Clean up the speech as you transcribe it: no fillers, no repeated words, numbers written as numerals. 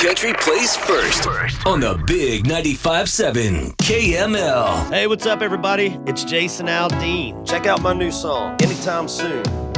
Country plays first on the Big 95.7 KML. Hey, what's up, everybody? It's Jason Aldean. Check out my new song, Anytime Soon.